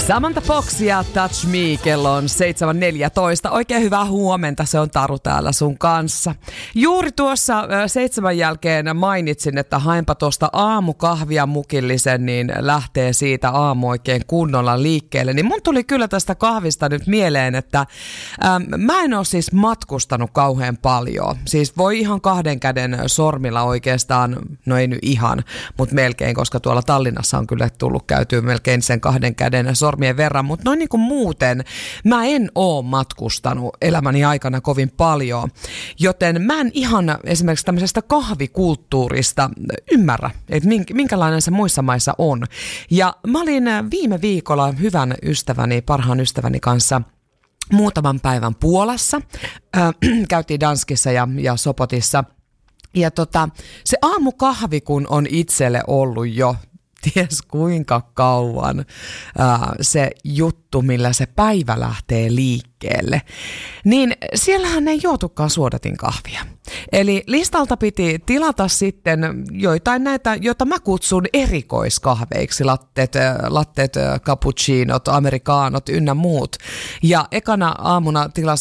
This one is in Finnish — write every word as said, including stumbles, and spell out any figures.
Samantha Fox ja Touch Me, kello on seitsemän neljätoista. Oikein hyvää huomenta, se on Taru täällä sun kanssa. Juuri tuossa seitsemän jälkeen mainitsin, että haenpa tuosta aamukahvia mukillisen, niin lähtee siitä aamu oikein kunnolla liikkeelle. Niin mun tuli kyllä tästä kahvista nyt mieleen, että ähm, mä en ole siis matkustanut kauhean paljon. Siis voi ihan kahden käden sormilla oikeastaan, no ei nyt ihan, mutta melkein, koska tuolla Tallinnassa on kyllä tullut käytyä melkein sen kahden käden sormien verran, mutta noin niin kuin muuten mä en oo matkustanut elämäni aikana kovin paljon, joten mä en ihan esimerkiksi tämmöisestä kahvikulttuurista ymmärrä, että minkälainen se muissa maissa on. Ja mä olin viime viikolla hyvän ystäväni, parhaan ystäväni kanssa muutaman päivän Puolassa, äh, käytiin Danskissa ja, ja Sopotissa, ja tota, se aamukahvi kun on itselle ollut jo ties kuinka kauan ää, se juttu, millä se päivä lähtee liikkeelle, niin siellähän ei joutukaan suodatin kahvia. Eli listalta piti tilata sitten joitain näitä, joita mä kutsun erikoiskahveiksi, latteet, latteet cappuccinot, amerikaanot ynnä muut. Ja ekana aamuna tilasin